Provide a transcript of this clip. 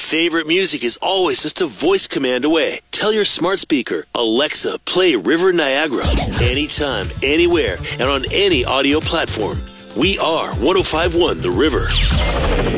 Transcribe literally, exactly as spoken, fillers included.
favorite music is always just a voice command away. Tell your smart speaker, Alexa, play River Niagara. Anytime, anywhere, and on any audio platform. We are one oh five point one The River.